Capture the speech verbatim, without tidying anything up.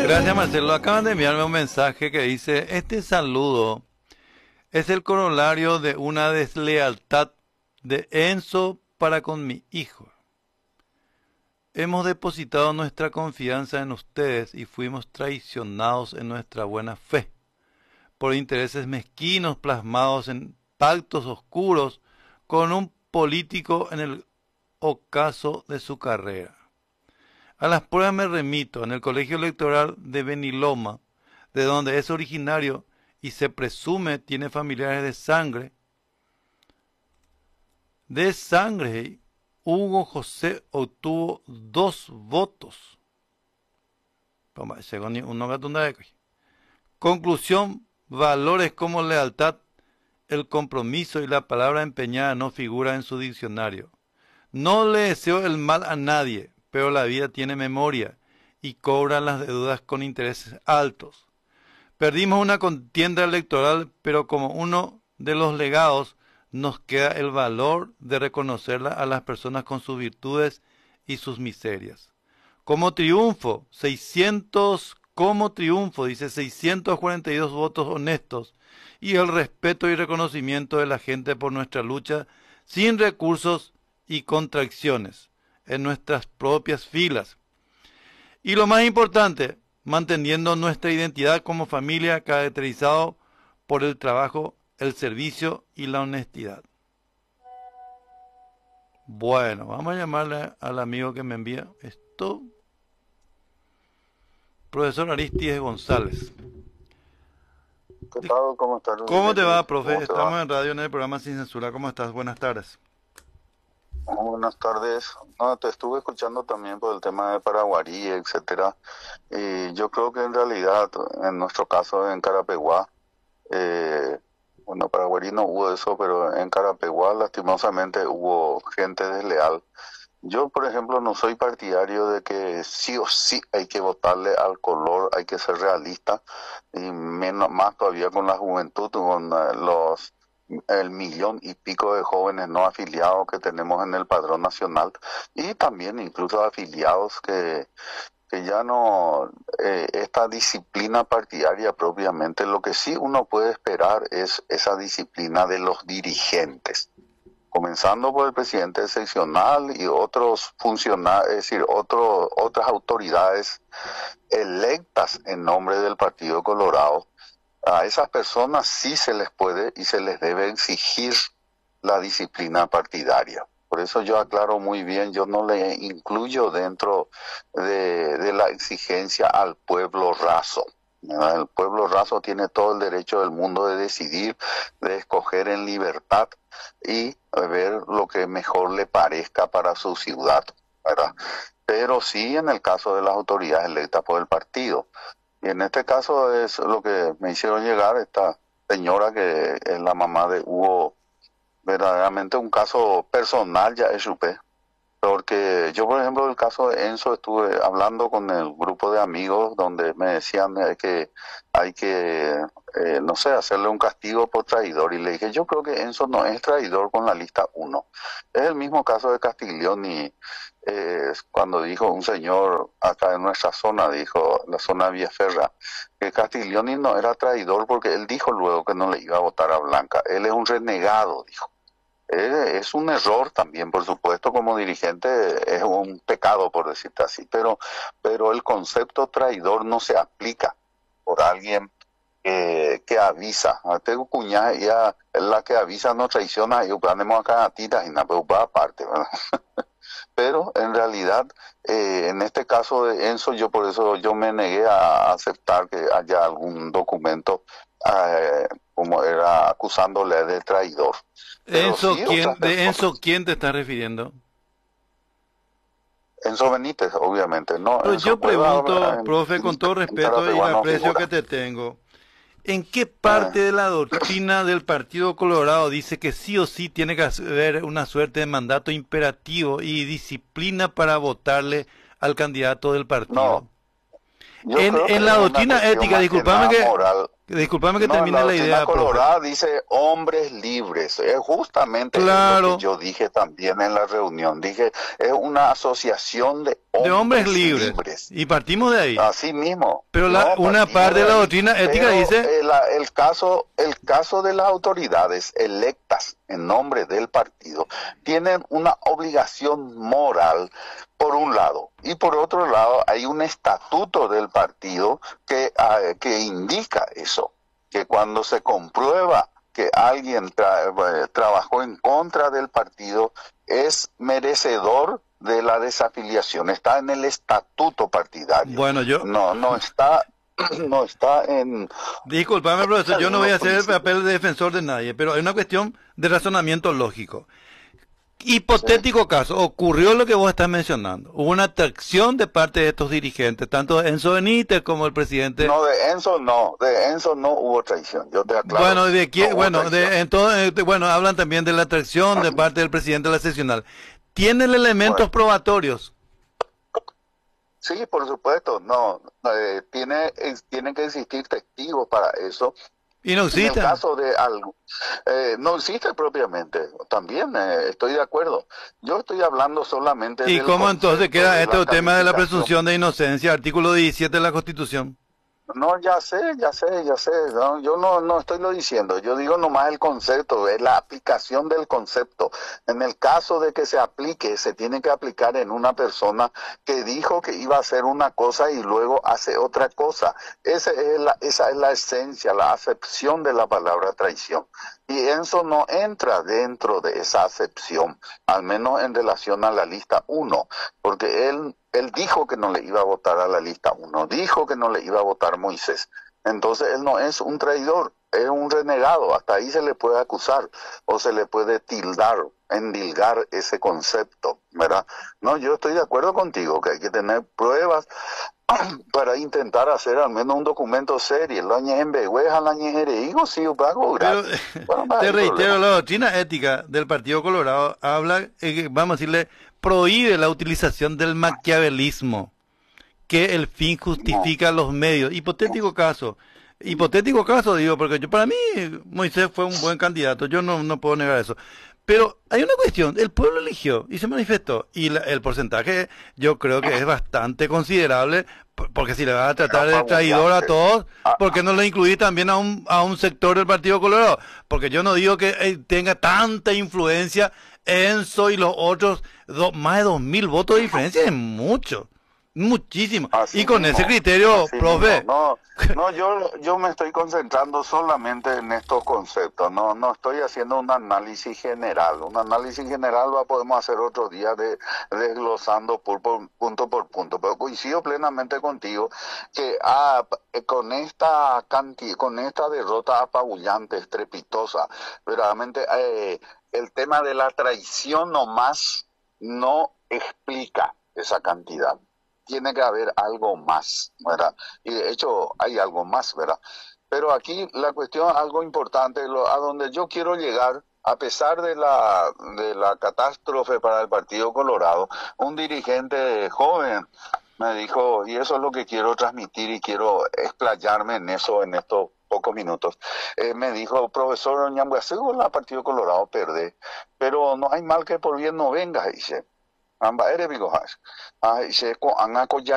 Gracias, Marcelo. Acaban de enviarme un mensaje que dice: este saludo es el corolario de una deslealtad de Enzo para con mi hijo. Hemos depositado nuestra confianza en ustedes y fuimos traicionados en nuestra buena fe por intereses mezquinos plasmados en pactos oscuros con un político en el ocaso de su carrera. A las pruebas me remito. En el colegio electoral de Beniloma, de donde es originario y se presume tiene familiares de sangre, de sangre, Hugo José obtuvo dos votos. Conclusión: valores como lealtad, el compromiso y la palabra empeñada no figuran en su diccionario. No le deseo el mal a nadie, pero la vida tiene memoria y cobra las deudas con intereses altos. Perdimos una contienda electoral, pero como uno de los legados nos queda el valor de reconocerla a las personas con sus virtudes y sus miserias. Como triunfo, seiscientos, como triunfo, dice seiscientos cuarenta y dos votos honestos y el respeto y reconocimiento de la gente por nuestra lucha sin recursos y contracciones en nuestras propias filas. Y lo más importante, manteniendo nuestra identidad como familia caracterizado por el trabajo, el servicio y la honestidad. Bueno, vamos a llamarle al amigo que me envía esto. Profesor Aristides González. ¿Qué tal? ¿Cómo estás? ¿Cómo te va, profe? ¿Cómo te Estamos va? en radio en el programa Sin Censura. ¿Cómo estás? Buenas tardes. Buenas tardes. No, te estuve escuchando también por el tema de Paraguarí, etcétera. Y yo creo que en realidad, en nuestro caso en Carapeguá, eh, bueno, Paraguarí no hubo eso, pero en Carapeguá lastimosamente hubo gente desleal. Yo, por ejemplo, no soy partidario de que sí o sí hay que votarle al color, hay que ser realista, y menos más todavía con la juventud, con eh, los el millón y pico de jóvenes no afiliados que tenemos en el Padrón Nacional, y también incluso afiliados que, que ya no, eh, esta disciplina partidaria propiamente, lo que sí uno puede esperar es esa disciplina de los dirigentes, comenzando por el presidente seccional y otros funcionarios, es decir, otro, otras autoridades electas en nombre del Partido Colorado. A esas personas sí se les puede y se les debe exigir la disciplina partidaria. Por eso yo aclaro muy bien, yo no le incluyo dentro de, de la exigencia al pueblo raso. El pueblo raso tiene todo el derecho del mundo de decidir, de escoger en libertad y ver lo que mejor le parezca para su ciudad, ¿verdad? Pero sí en el caso de las autoridades electas por el partido. Y en este caso es lo que me hicieron llegar esta señora que es la mamá de Hugo, verdaderamente un caso personal ya es supe. Porque yo, por ejemplo, el caso de Enzo, estuve hablando con el grupo de amigos donde me decían eh, que hay que, eh, no sé, hacerle un castigo por traidor. Y le dije, yo creo que Enzo no es traidor con la lista uno. Es el mismo caso de Castiglioni, eh, cuando dijo un señor acá en nuestra zona, dijo, la zona Villaferra, que Castiglioni no era traidor porque él dijo luego que no le iba a votar a Blanca. Él es un renegado, dijo. Eh, es un error también, por supuesto, como dirigente es un pecado, por decirte así, pero, pero el concepto traidor no se aplica por alguien que, que avisa. Tengo cuñada, ya la que avisa no traiciona, y tenemos acá a titas y nada, pero va aparte, ¿verdad? Pero en realidad, eh, en este caso de Enzo, yo por eso yo me negué a aceptar que haya algún documento eh, como era acusándole de traidor. Pero Enzo, sí, ¿quién, otras de Enzo, personas. ¿quién te estás refiriendo? Enzo Benítez, obviamente, no, Pero Enzo yo Cueva pregunto, en, profe, con todo en respeto y el Carapeguá no aprecio que figura. te tengo, ¿en qué Eh, parte de la doctrina del Partido Colorado dice que sí o sí tiene que haber una suerte de mandato imperativo y disciplina para votarle al candidato del no, partido? Yo En, creo que en es la una doctrina cuestión ética, más que discúlpame nada que, moral. discúlpame que No, en termine la la doctrina idea, profe. colorada dice hombres libres. Es justamente es lo que Claro, yo dije también en la reunión. Dije, es una asociación de de hombres hombres libres. libres. Y partimos de ahí. Así mismo, Pero la, no una partimos parte de de la ahí. doctrina ética Pero dice, el, el caso, el caso de las autoridades electas en nombre del partido tienen una obligación moral por un lado, y por otro lado hay un estatuto del partido que, uh, que indica eso, que cuando se comprueba que alguien tra trabajó en contra del partido es merecedor de la desafiliación. Está en el estatuto partidario. bueno, yo, No, no está, no está en, discúlpame, profesor, yo no en voy a los hacer el principios. papel de defensor de nadie, pero hay una cuestión de razonamiento lógico. Sí. Hipotético caso, ocurrió lo que vos estás mencionando. Hubo una atracción de parte de estos dirigentes, tanto Enzo Benítez como el presidente. No, de Enzo no, de Enzo no hubo traición, yo te aclaro Bueno, eso. de No quién, hubo bueno, traición. de, entonces, de- bueno, hablan también de la atracción de parte del presidente de la seccional. ¿Tienen elementos Bueno, probatorios? sí, por supuesto, no, eh, tiene, es- tienen que existir testigos para eso. Y no En el existen. caso de algo, eh, no existe propiamente, también eh, estoy de acuerdo. Yo estoy hablando solamente ¿Y del cómo entonces concepto, queda de la este tema de la calificación. presunción de inocencia, artículo diecisiete de la Constitución? No, ya sé, ya sé, ya sé. No, yo no, no estoy lo diciendo. Yo digo nomás el concepto, es la aplicación del concepto. En el caso de que se aplique, se tiene que aplicar en una persona que dijo que iba a hacer una cosa y luego hace otra cosa. Esa es la, esa es la esencia, la acepción de la palabra traición. Y eso no entra dentro de esa acepción, al menos en relación a la lista uno, porque él Él dijo que no le iba a votar a la lista uno, dijo que no le iba a votar Moisés. Entonces él no es un traidor, es un renegado. Hasta ahí se le puede acusar o se le puede tildar, endilgar ese concepto, ¿verdad? No, yo estoy de acuerdo contigo que hay que tener pruebas para intentar hacer al menos un documento serio. La ñembehueja, la ñejereigo, sí, pago Pero gratis. Bueno, no te hay reitero, problema. la doctrina ética del Partido Colorado habla, eh, vamos a decirle, prohíbe la utilización del maquiavelismo, que el fin No, justifica los medios. Hipotético caso, hipotético caso digo, porque yo para mí Moisés fue un buen candidato, yo no, no puedo negar eso. Pero hay una cuestión, el pueblo eligió y se manifestó, y la- el porcentaje yo creo que es bastante considerable, por- porque si le vas a era tratar de traidor a apabullante. todos, Ah, ¿por qué no le incluí también a un, a un sector del Partido Colorado? Porque yo no digo que eh, tenga tanta influencia Enzo y los otros, do- más de dos mil votos de diferencia es mucho, muchísimo. Y así con ese mismo, criterio, así mismo. profe, No, no, yo, yo me estoy concentrando solamente en estos conceptos. No, no estoy haciendo un análisis general. Un análisis general lo podemos hacer otro día de desglosando por, por- punto por punto. Pero coincido plenamente contigo que ah, eh, con esta cantidad, con esta derrota apabullante, estrepitosa, verdaderamente eh, el tema de la traición nomás no explica esa cantidad. Tiene que haber algo más, ¿verdad? Y de hecho hay algo más, ¿verdad? Pero aquí la cuestión, algo importante, lo, a donde yo quiero llegar, a pesar de la, de la catástrofe para el Partido Colorado, un dirigente joven me dijo, y eso es lo que quiero transmitir y quiero explayarme en eso en estos pocos minutos, eh, me dijo, profesor Ñambuasego, el Partido Colorado perde, pero no hay mal que por bien no venga, dice. Amba ere bigo hash. Ah, dice, ko anga ko ya